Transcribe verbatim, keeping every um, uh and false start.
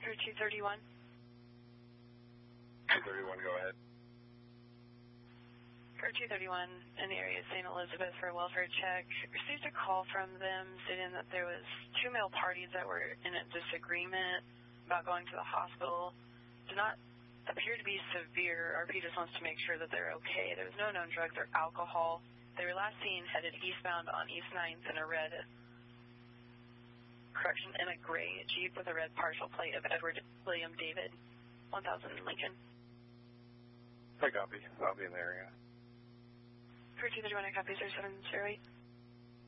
Crew two thirty-one. two thirty-one, go ahead. Crew two thirty-one in the area of Saint Elizabeth for a welfare check. Received a call from them stating that there was two male parties that were in a disagreement about going to the hospital. Did not appear to be severe. R P just wants to make sure that they're okay. There was no known drugs or alcohol. They were last seen headed eastbound on East ninth in a red, correction, in a gray Jeep with a red partial plate of Edward William David, one thousand Lincoln. I copy. I'll be in the area. Crew two thirty-one, I copy, zero seven zero eight.